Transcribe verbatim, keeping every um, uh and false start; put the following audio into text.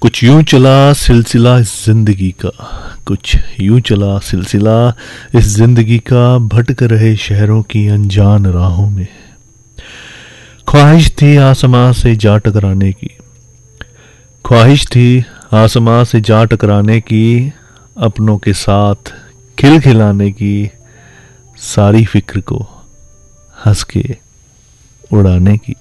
कुछ यूं चला सिलसिला इस जिंदगी का, कुछ यूं चला सिलसिला इस जिंदगी का, भटक रहे शहरों की अनजान राहों में। ख्वाहिश थी आसमां से जा टकराने की, ख्वाहिश थी आसमां से जा टकराने की, अपनों के साथ खिलखिलाने की, सारी फिक्र को हंस के उड़ाने की।